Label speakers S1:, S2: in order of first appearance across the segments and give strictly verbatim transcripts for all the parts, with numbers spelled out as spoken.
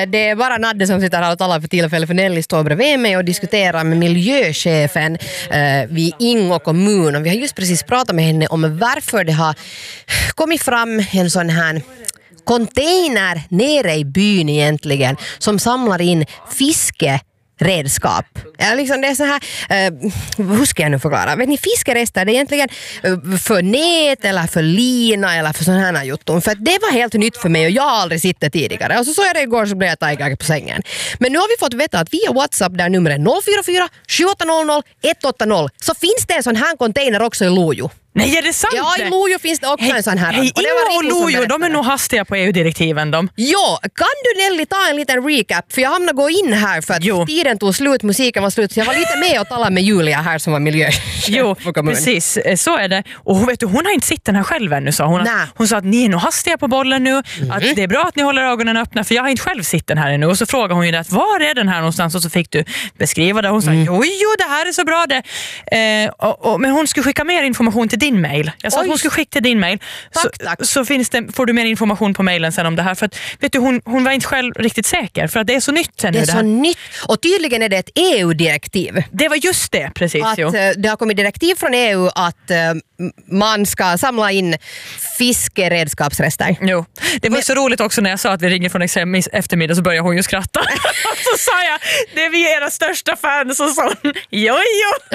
S1: det är bara Nadde som sitter här och talar för tillfället, för Nelly står bredvid mig och diskuterar med miljöchefen eh, vid Ingo kommun. Och vi har just precis pratat med henne om varför det har kommit fram en sån här container nere i byn egentligen som samlar in fiske redskap. Ja, liksom det är så här, uh, hur ska jag nu förklara? Vet ni, fiskerester, det är egentligen uh, för nät eller för lina eller för sådana här jutton. För att det var helt nytt för mig och jag har aldrig sett det tidigare. Och så såg jag det igår så blev jag taggad på sängen. Men nu har vi fått veta att via WhatsApp där numret noll fyra fyra sju åtta noll noll ett åtta noll så finns det en sån här container också i Lojo.
S2: Nej, är det sant?
S1: Ja, i Lojo finns det också
S2: hey,
S1: en sån här.
S2: Hej, Ingo och Lojo, de är nog hastiga på E U-direktiven de.
S1: Ja, kan du Nelly ta en liten recap? För jag hamnade gå in här för att jo. tiden tog slut, musiken var slut. Så jag var lite med och talade med Julia här som var miljöchef.
S2: Jo, precis. Så är det. Och hon, vet du, hon har inte sitt den här själv ännu, sa hon. Hon sa att ni är nog hastiga på bollen nu. Mm. Att det är bra att ni håller ögonen öppna, för jag har inte själv sitt den här ännu. Och så frågade hon ju att var är den här någonstans? Och så fick du beskriva det. Hon sa, mm. jo, jo, det här är så bra det. Eh, och, och, men hon skulle skicka mer information till din mail. Jag sa att hon skulle skicka till din mail. Tack, så tack. så finns det, får du mer information på mailen sen om det här. För att, vet du, hon, hon var inte själv riktigt säker. För att det är så nytt sen.
S1: Det är
S2: det
S1: så
S2: här.
S1: nytt. Och tydligen är det ett E U-direktiv.
S2: Det var just det, precis.
S1: Att,
S2: jo.
S1: Det har kommit direktiv från E U att uh, man ska samla in fiskeredskapsrester.
S2: Jo. Det var Men, så roligt också när jag sa att vi ringer från Exem i eftermiddag, så började hon ju skratta. Så sa jag, det är vi era största fans. Och så hon, jo, jo.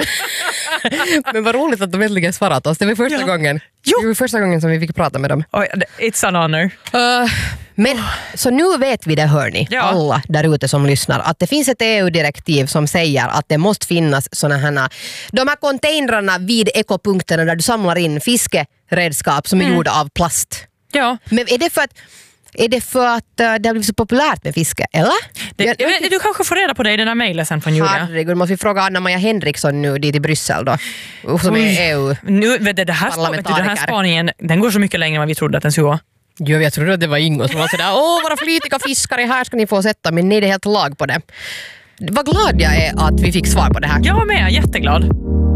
S1: Men vad roligt att de äntligen svarat oss. Det var första ja. gången. Jo. Det var första gången som vi fick prata med dem.
S2: Oh, it's an honor.
S1: Uh, men så nu vet vi det, hörni, ja. alla där ute som lyssnar, att det finns ett E U-direktiv som säger att det måste finnas såna här, de här containrarna vid ekopunkterna där du samlar in fiskeredskap som är mm. gjorda av plast.
S2: Ja.
S1: Men är det för att Är det för att uh, det har blivit så populärt med fiske, eller?
S2: Det, jag, jag, du kanske får reda på det i den här mejlen sen från Julia.
S1: Herregud, måste vi fråga Anna-Maja Henriksson nu dit i Bryssel då? Som är E U
S2: nu, vet du, det här, vet du, den här spaningen, den går så mycket längre än vad vi trodde att den skulle gå.
S1: Jo, jag trodde att det var Ingo som var sådär, åh, våra flitiga fiskare, här ska ni få sätta, men nej, det är helt lag på det. Vad glad jag är att vi fick svar på det här.
S2: Jag med, jätteglad.